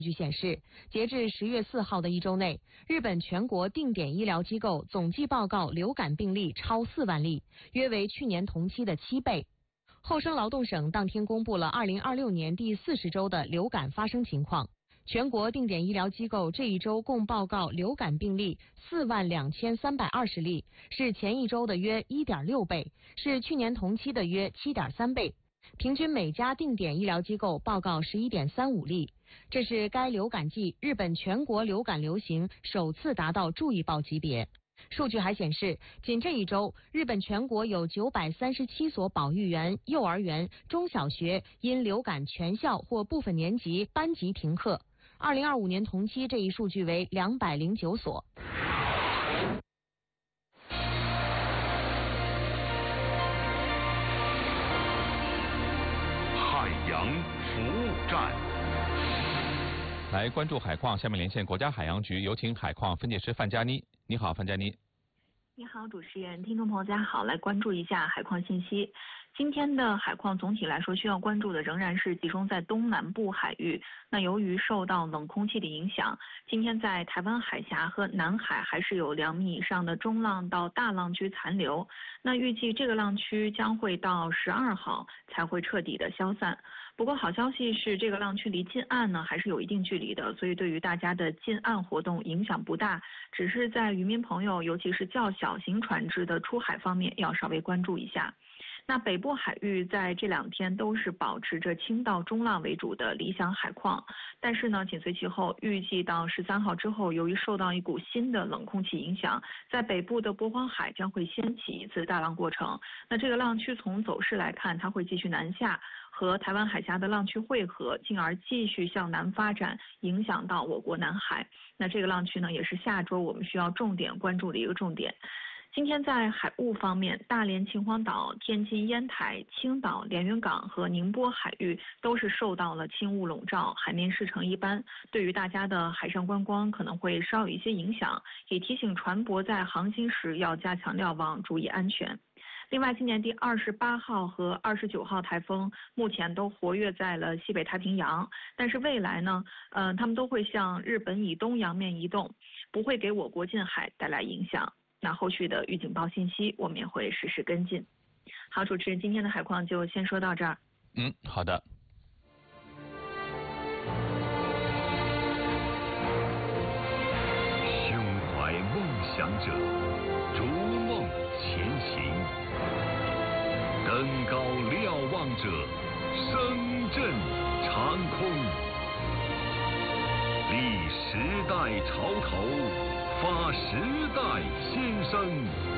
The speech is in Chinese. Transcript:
据显示，截至10月4号的一周内，日本全国定点医疗机构总计报告流感病例超4万例，约为去年同期的7倍。厚生劳动省当天公布了2026年第40周的流感发生情况。全国定点医疗机构这一周共报告流感病例42320例，是前一周的约1.6倍，是去年同期的约7.3倍。平均每家定点医疗机构报告11.35例，这是该流感季日本全国流感流行首次达到注意报级别。数据还显示，仅这一周，日本全国有937所保育园、幼儿园、中小学因流感全校或部分年级班级停课。2025年同期这一数据为209所。 海洋服务站， 来关注海况。下面连线国家海洋局，有请海况分界师范佳妮。你好，范佳妮。 你好，主持人，听众朋友大家好，来关注一下海况信息。今天的海况总体来说需要关注的仍然是集中在东南部海域。那由于受到冷空气的影响，今天在台湾海峡和南海还是有2米以上的中浪到大浪区残留。那预计这个浪区将会到12号才会彻底的消散。不过好消息是，这个浪区离近岸呢还是有一定距离的，所以对于大家的近岸活动影响不大，只是在渔民朋友尤其是较小型船只的出海方面要稍微关注一下。那北部海域在这2天都是保持着轻到中浪为主的理想海况，但是呢，紧随其后，预计到13号之后，由于受到一股新的冷空气影响，在北部的渤荒海将会掀起一次大浪过程。那这个浪区从走势来看，它会继续南下，和台湾海峡的浪区汇合，进而继续向南发展，影响到我国南海。那这个浪区呢，也是下周我们需要重点关注的一个重点。今天在海务方面，大连、秦皇岛、天津、烟台、青岛、连云港和宁波海域都是受到了轻雾笼罩，海面势成一般，对于大家的海上观光可能会稍有一些影响，也提醒船舶在航行时要加强瞭望，注意安全。另外，今年第28号和29号台风目前都活跃在了西北太平洋，但是未来呢，他们都会向日本以东洋面移动，不会给我国近海带来影响。那后续的预警报信息我们也会实时跟进。好，主持人，今天的海况就先说到这儿。 好的。 胸怀梦想者，逐梦前行；登高瞭望者，声震长空。立时代潮头，发时代心声。